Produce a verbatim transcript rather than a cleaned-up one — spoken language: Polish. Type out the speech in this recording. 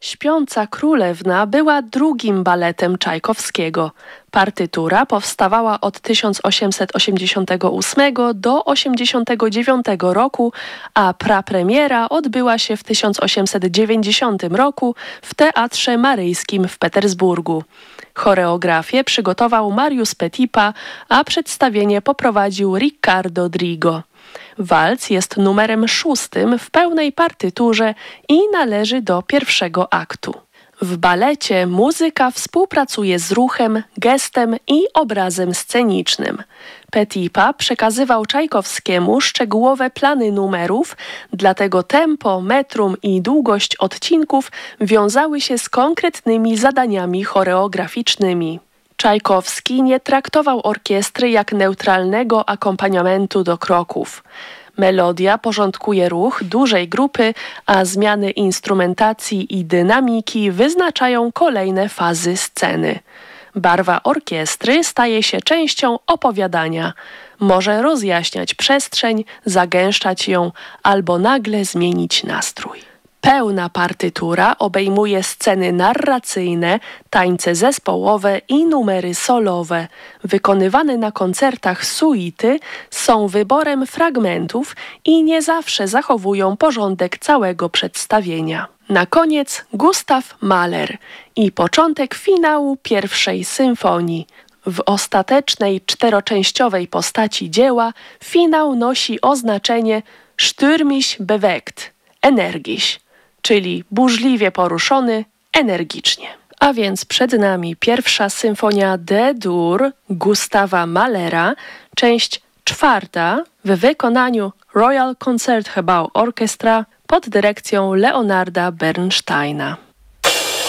Śpiąca Królewna była drugim baletem Czajkowskiego. Partytura powstawała od tysiąc osiemset osiemdziesiątego ósmego do osiemdziesiątego dziewiątego roku, a prapremiera odbyła się w tysiąc osiemset dziewięćdziesiątym roku w Teatrze Maryjskim w Petersburgu. Choreografię przygotował Mariusz Petipa, a przedstawienie poprowadził Riccardo Drigo. Walc jest numerem szóstym w pełnej partyturze i należy do pierwszego aktu. W balecie muzyka współpracuje z ruchem, gestem i obrazem scenicznym. Petipa przekazywał Czajkowskiemu szczegółowe plany numerów, dlatego tempo, metrum i długość odcinków wiązały się z konkretnymi zadaniami choreograficznymi. Czajkowski nie traktował orkiestry jak neutralnego akompaniamentu do kroków. Melodia porządkuje ruch dużej grupy, a zmiany instrumentacji i dynamiki wyznaczają kolejne fazy sceny. Barwa orkiestry staje się częścią opowiadania. Może rozjaśniać przestrzeń, zagęszczać ją albo nagle zmienić nastrój. Pełna partytura obejmuje sceny narracyjne, tańce zespołowe i numery solowe. Wykonywane na koncertach suity są wyborem fragmentów i nie zawsze zachowują porządek całego przedstawienia. Na koniec Gustav Mahler i początek finału pierwszej symfonii. W ostatecznej czteroczęściowej postaci dzieła finał nosi oznaczenie stürmisch bewegt, energisch, czyli burzliwie poruszony, energicznie. A więc przed nami pierwsza symfonia D-dur Gustawa Mahlera, część czwarta w wykonaniu Royal Concertgebouw Orchestra pod dyrekcją Leonarda Bernsteina.